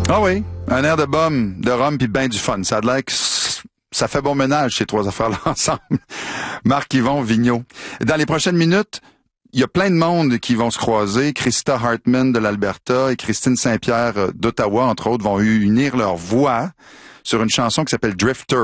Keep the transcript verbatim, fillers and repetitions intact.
Ah oui, un air de bum, de rhum puis ben du fun. Ça a l'air que ça fait bon ménage, ces trois affaires-là ensemble. Marc-Yvon Vigneault. Dans les prochaines minutes, il y a plein de monde qui vont se croiser. Krista Hartman de l'Alberta et Christine Saint-Pierre d'Ottawa, entre autres, vont unir leurs voix sur une chanson qui s'appelle Drifter.